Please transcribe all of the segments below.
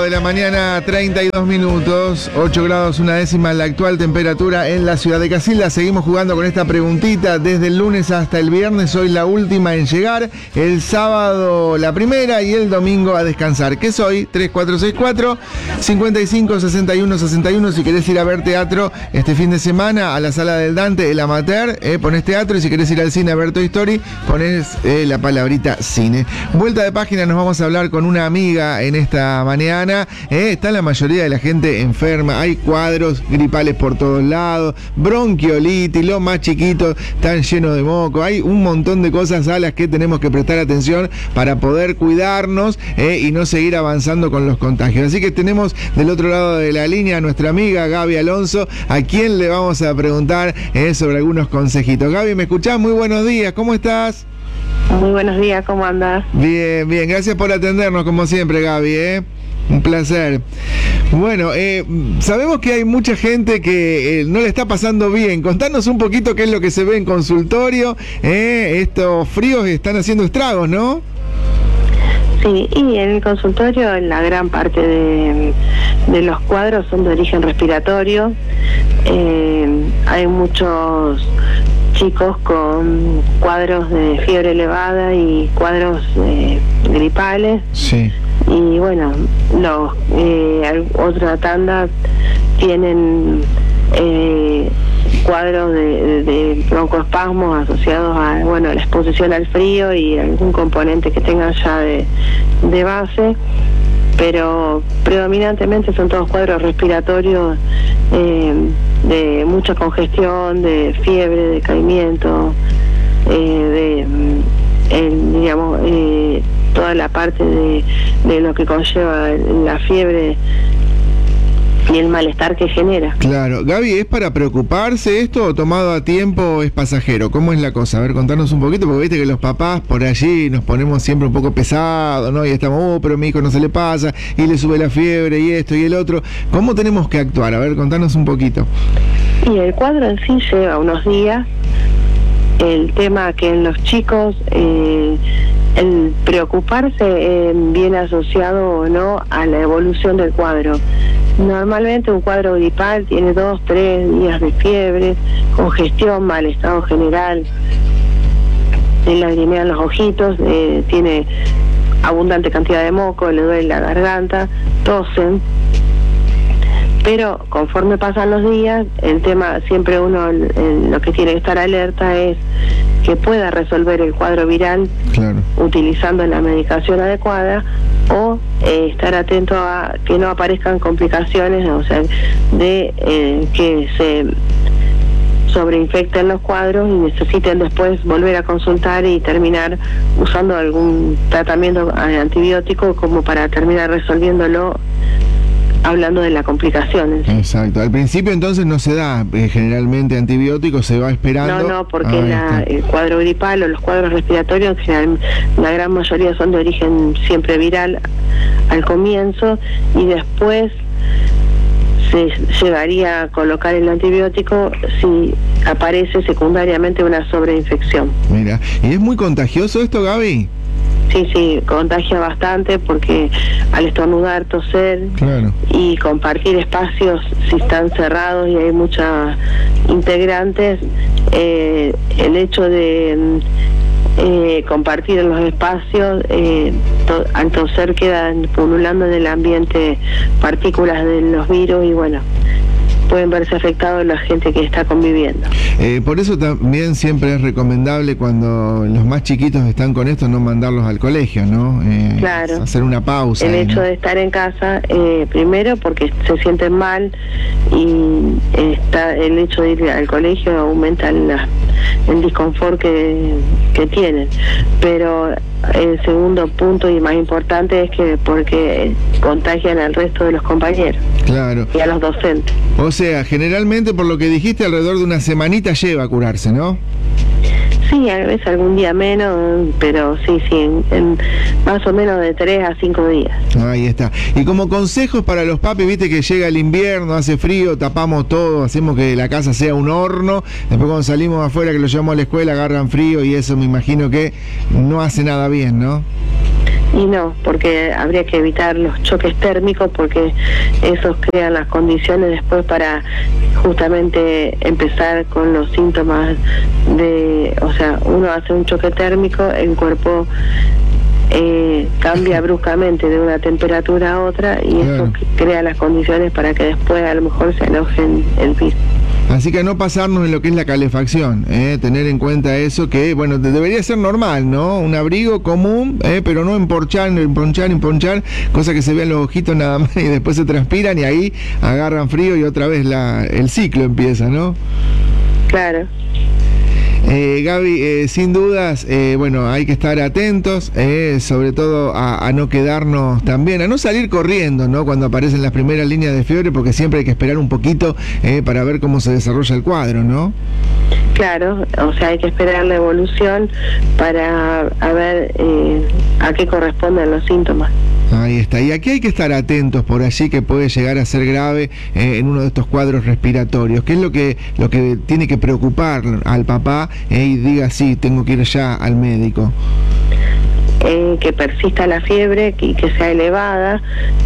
de la mañana, 32 minutos, 8 grados una décima la actual temperatura en la ciudad de Casilda. Seguimos jugando con esta preguntita desde el lunes hasta el viernes. Hoy la última en llegar, el sábado la primera y el domingo a descansar. ¿Qué soy? 3464-556161. Si querés ir a ver teatro este fin de semana a la Sala del Dante, el Amateur, ponés teatro. Y si querés ir al cine a ver Toy Story, ponés la palabrita cine. Vuelta de página, nos vamos a hablar con una amiga en esta mañana. Está la mayoría de la gente enferma, hay cuadros gripales por todos lados, bronquiolitis, los más chiquitos están llenos de moco, hay un montón de cosas a las que tenemos que prestar atención para poder cuidarnos y no seguir avanzando con los contagios. Así que tenemos del otro lado de la línea a nuestra amiga Gaby Alonso, a quien le vamos a preguntar sobre algunos consejitos. Gaby, ¿me escuchás? Muy buenos días, ¿cómo estás? Muy buenos días, ¿cómo andás? Bien, bien, gracias por atendernos como siempre, Gaby, un placer. Bueno, sabemos que hay mucha gente que no le está pasando bien. Contanos un poquito qué es lo que se ve en consultorio. Estos fríos están haciendo estragos, ¿no? Sí, y en el consultorio la gran parte de los cuadros son de origen respiratorio. Hay muchos chicos con cuadros de fiebre elevada y cuadros gripales. Sí. Y bueno, otra tanda tienen cuadros de broncoespasmos asociados a la exposición al frío y algún componente que tengan ya de base, pero predominantemente son todos cuadros respiratorios de mucha congestión, de fiebre, de decaimiento, toda la parte de lo que conlleva la fiebre y el malestar que genera. Claro. Gaby, ¿es para preocuparse esto o tomado a tiempo o es pasajero? ¿Cómo es la cosa? A ver, contanos un poquito, porque viste que los papás por allí nos ponemos siempre un poco pesados, ¿no? Y estamos, pero a mi hijo no se le pasa, y le sube la fiebre, y esto y el otro. ¿Cómo tenemos que actuar? A ver, contanos un poquito. Y el cuadro en sí lleva unos días. El tema que en los chicos, el preocuparse viene asociado o no a la evolución del cuadro. Normalmente un cuadro gripal tiene 2-3 días de fiebre, congestión, mal estado general, le lagrimean los ojitos, tiene abundante cantidad de moco, le duele la garganta, tosen. Pero conforme pasan los días, el tema siempre uno lo que tiene que estar alerta es que pueda resolver el cuadro viral, claro, utilizando la medicación adecuada, o estar atento a que no aparezcan complicaciones, o sea, de que se sobreinfecten los cuadros y necesiten después volver a consultar y terminar usando algún tratamiento antibiótico como para terminar resolviéndolo, hablando de la complicación. Exacto. Al principio entonces no se da generalmente antibióticos, se va esperando. No, porque el cuadro gripal o los cuadros respiratorios, la gran mayoría son de origen siempre viral al comienzo, y después se llegaría a colocar el antibiótico si aparece secundariamente una sobreinfección. Mira, ¿y es muy contagioso esto, Gaby? Sí, contagia bastante porque al estornudar, toser, claro, y compartir espacios, si están cerrados y hay muchos integrantes, el hecho de compartir en los espacios, al toser quedan pululando en el ambiente partículas de los virus y pueden verse afectados la gente que está conviviendo. Por eso también siempre es recomendable cuando los más chiquitos están con esto, no mandarlos al colegio, ¿no? Claro. Hacer una pausa. El hecho de estar en casa, primero porque se sienten mal, y el hecho de ir al colegio aumenta el disconfort que tienen. Pero el segundo punto y más importante es que porque contagian al resto de los compañeros. Claro. Y a los docentes. O sea, generalmente, por lo que dijiste, alrededor de una semanita lleva a curarse, ¿no? Sí, a veces algún día menos, pero sí, en más o menos de 3 a 5 días. Ahí está. Y como consejos para los papis, viste que llega el invierno, hace frío, tapamos todo, hacemos que la casa sea un horno, después cuando salimos afuera, que lo llevamos a la escuela, agarran frío, y eso me imagino que no hace nada bien, ¿no? Y no, porque habría que evitar los choques térmicos, porque esos crean las condiciones después para justamente empezar con los síntomas o sea, uno hace un choque térmico, el cuerpo cambia bruscamente de una temperatura a otra y eso crea las condiciones para que después a lo mejor se alojen el virus. Así que no pasarnos en lo que es la calefacción, tener en cuenta eso que, bueno, debería ser normal, ¿no? Un abrigo común, pero no emponchar, cosa que se vean los ojitos nada más y después se transpiran y ahí agarran frío y otra vez el ciclo empieza, ¿no? Claro. Gaby, sin dudas, bueno, hay que estar atentos, sobre todo a no quedarnos también, a no salir corriendo, ¿no? Cuando aparecen las primeras líneas de fiebre, porque siempre hay que esperar un poquito para ver cómo se desarrolla el cuadro, ¿no? Claro, o sea, hay que esperar la evolución para ver a qué corresponden los síntomas. Ahí está. Y aquí hay que estar atentos por allí que puede llegar a ser grave en uno de estos cuadros respiratorios. ¿Qué es lo que tiene que preocupar al papá y diga, sí, tengo que ir ya al médico? Que persista la fiebre y que sea elevada,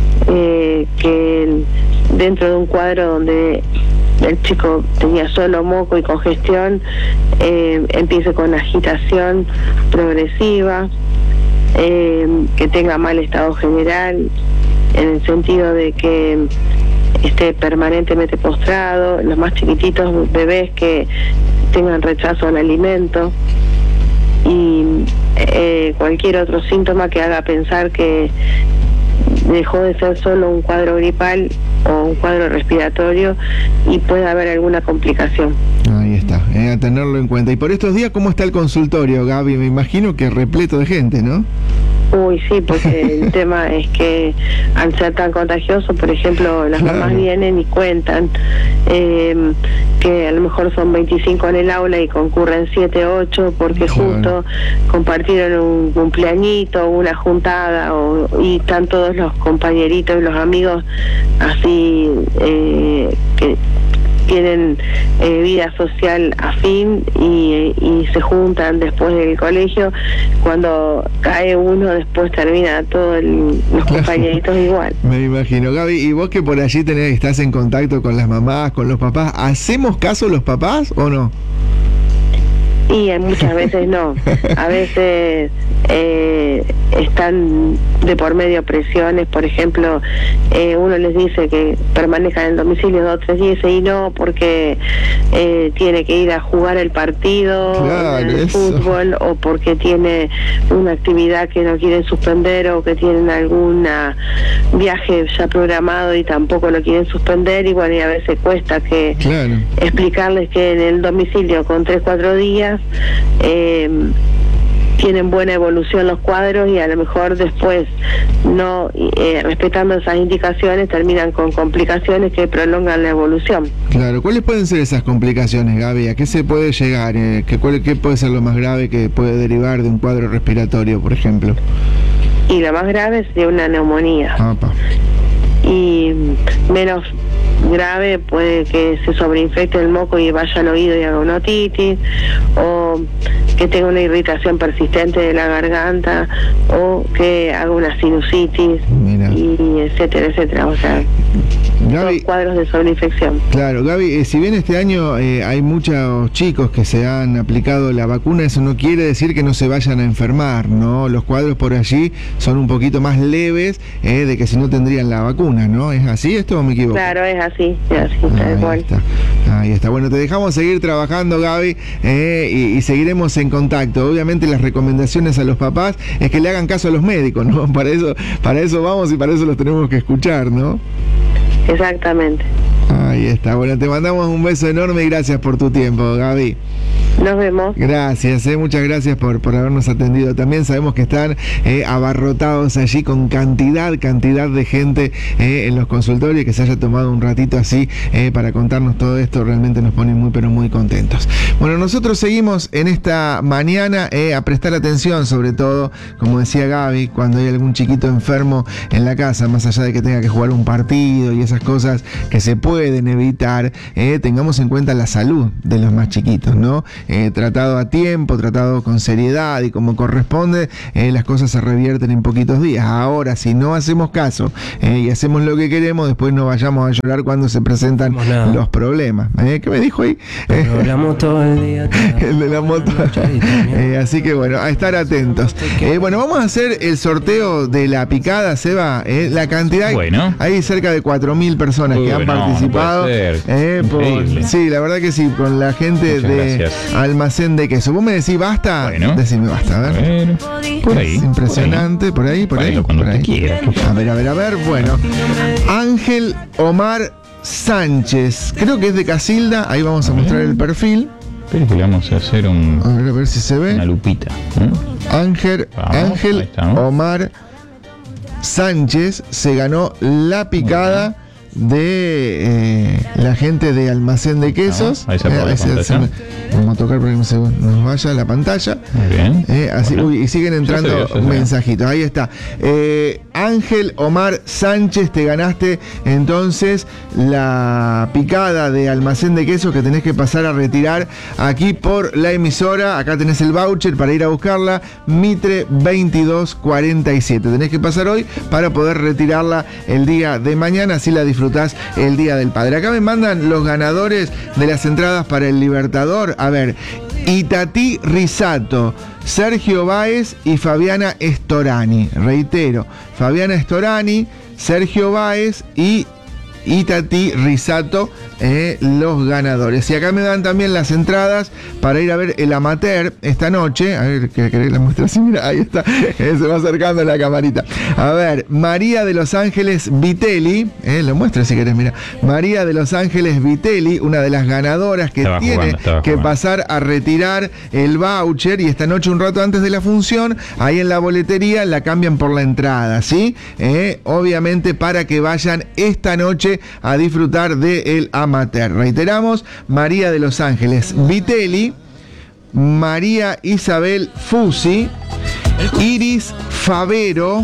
que dentro de un cuadro donde el chico tenía solo moco y congestión, empiece con agitación progresiva, que tenga mal estado general, en el sentido de que esté permanentemente postrado, los más chiquititos, bebés que tengan rechazo al alimento y cualquier otro síntoma que haga pensar que dejó de ser solo un cuadro gripal o un cuadro respiratorio y puede haber alguna complicación. Ahí está, a tenerlo en cuenta. Y por estos días, ¿cómo está el consultorio, Gaby? Me imagino que repleto de gente, ¿no? Uy, sí, porque el tema es que al ser tan contagioso, por ejemplo, las mamás vienen y cuentan que a lo mejor son 25 en el aula y concurren 7, 8 porque justo compartieron un cumpleañito, una juntada y están todos los compañeritos y los amigos así que tienen vida social afín y se juntan después del colegio. Cuando cae uno, después termina todos los compañeritos igual. Me imagino. Gaby, y vos que por allí estás en contacto con las mamás, con los papás, ¿hacemos caso los papás o no? Y muchas veces no. A veces están de por medio presiones, por ejemplo, uno les dice que permanezcan en el domicilio 2 o 3 días y no, porque tiene que ir a jugar el partido, el fútbol, o porque tiene una actividad que no quieren suspender, o que tienen algún viaje ya programado y tampoco lo quieren suspender, y bueno, y a veces cuesta que explicarles que en el domicilio con 3 o 4 días tienen buena evolución los cuadros y a lo mejor después no respetando esas indicaciones terminan con complicaciones que prolongan la evolución. Claro, ¿cuáles pueden ser esas complicaciones, Gaby? ¿A qué se puede llegar? ¿Qué puede ser lo más grave que puede derivar de un cuadro respiratorio, por ejemplo? Y lo más grave sería una neumonía. Y menos grave puede que se sobreinfecte el moco y vaya al oído y haga una otitis, o que tenga una irritación persistente de la garganta, o que haga una sinusitis, y etcétera, etcétera. O sea, Gaby, cuadros de sobreinfección. Claro, Gaby, si bien este año hay muchos chicos que se han aplicado la vacuna, eso no quiere decir que no se vayan a enfermar, ¿no? Los cuadros por allí son un poquito más leves de que si no tendrían la vacuna, ¿no? ¿Es así esto o me equivoco? Claro, es así, tal cual. Ahí está. Bueno, te dejamos seguir trabajando, Gaby, y seguiremos en contacto. Obviamente las recomendaciones a los papás es que le hagan caso a los médicos, ¿no? Para eso vamos y para eso los tenemos que escuchar, ¿no? Exactamente. Ahí está. Bueno, te mandamos un beso enorme y gracias por tu tiempo, Gaby. Nos vemos. Gracias, muchas gracias por habernos atendido. También sabemos que están abarrotados allí con cantidad de gente en los consultorios, y que se haya tomado un ratito así para contarnos todo esto realmente nos pone muy pero muy contentos. Bueno, nosotros seguimos en esta mañana a prestar atención, sobre todo, como decía Gaby, cuando hay algún chiquito enfermo en la casa, más allá de que tenga que jugar un partido y esas cosas que se pueden evitar, tengamos en cuenta la salud de los más chiquitos, ¿no? tratado a tiempo, tratado con seriedad y como corresponde, las cosas se revierten en poquitos días. Ahora, si no hacemos caso y hacemos lo que queremos, después no vayamos a llorar cuando se presentan los problemas. ¿Qué me dijo ahí? Hablamos todo el día. El de la moto. Así que bueno, a estar atentos. Bueno, vamos a hacer el sorteo de la picada, Seba. La cantidad, bueno, hay cerca de 4.000 personas que han participado. Sí, la verdad que sí, con la gente muchas de gracias. Almacén de Queso. ¿Vos me decís basta? Bueno. Decime basta, a ver. Por ahí. Es impresionante, por ahí. Bueno, cuando por ahí. te quiera. A ver. Bueno, Ángel Omar Sánchez, creo que es de Casilda. Ahí vamos a mostrar el perfil. Pero que le vamos a hacer A ver si se ve. una lupita. Ángel ahí estamos. Omar Sánchez se ganó la picada de la gente de Almacén de Quesos. Ahí se apaga la pantalla. Vamos a tocar para que no se nos vaya la pantalla. Muy bien. Así, Bueno. y siguen entrando Ya se vio. mensajitos. Ahí está. Ángel Omar Sánchez, te ganaste entonces la picada de Almacén de Quesos que tenés que pasar a retirar aquí por la emisora. Acá tenés el voucher para ir a buscarla. Mitre 2247. Tenés que pasar hoy para poder retirarla el día de mañana. Así la disfrutás el Día del Padre. Acá me mandan los ganadores de las entradas para el Libertador. A ver, Itatí Risato, Sergio Báez y Fabiana Storani. Reitero, Fabiana Storani, Sergio Báez y Itatí Risato, los ganadores. Y acá me dan también las entradas para ir a ver el amateur esta noche. A ver, ¿querés la muestra así? Mira, ahí está. Se va acercando la camarita. A ver, María de Los Ángeles Vitelli. Lo muestra si querés, mira. María de Los Ángeles Vitelli, una de las ganadoras que tiene que pasar a retirar el voucher. Y esta noche, un rato antes de la función, ahí en la boletería la cambian por la entrada, ¿sí? Obviamente para que vayan esta noche a disfrutar del amateur. Reiteramos, María de Los Ángeles Vitelli, María Isabel Fusi, Iris Favero,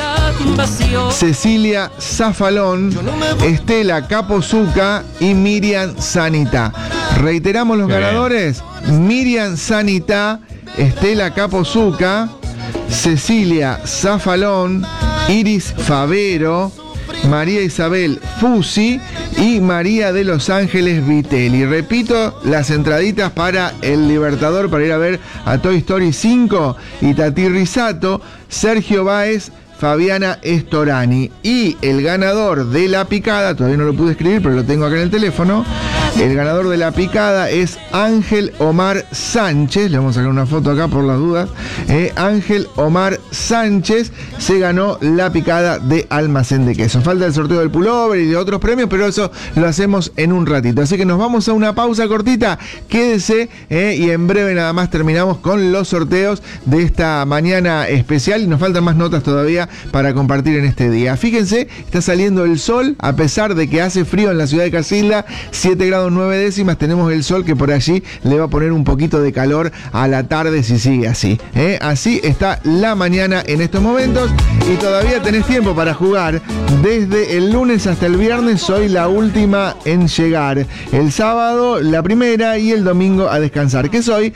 Cecilia Zafalón, Estela Capozuca y Miriam Sanitá. Reiteramos los ganadores: Miriam Sanitá, Estela Capozuca, Cecilia Zafalón, Iris Favero, María Isabel Fusi y María de Los Ángeles Vitelli. Repito, las entraditas para el Libertador para ir a ver a Toy Story 5, Itatí Risato, Sergio Báez, Fabiana Storani. Y el ganador de la picada, todavía no lo pude escribir, pero lo tengo acá en el teléfono. El ganador de la picada es Ángel Omar Sánchez. Le vamos a sacar una foto acá por las dudas. Ángel Omar Sánchez se ganó la picada de Almacén de Quesos. Falta el sorteo del pullover y de otros premios, pero eso lo hacemos en un ratito. Así que nos vamos a una pausa cortita. Quédese y en breve nada más terminamos con los sorteos de esta mañana especial. Y nos faltan más notas todavía para compartir en este día. Fíjense, está saliendo el sol a pesar de que hace frío en la ciudad de Casilda. 7 grados 9 décimas, tenemos el sol que por allí le va a poner un poquito de calor a la tarde si sigue así. Así está la mañana en estos momentos y todavía tenés tiempo para jugar. Desde el lunes hasta el viernes soy la última en llegar. El sábado la primera y el domingo a descansar. ¿Qué soy?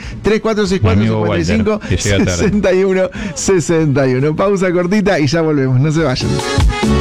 3464 55 61 61. Pausa cortita y ya volvemos. No se vayan.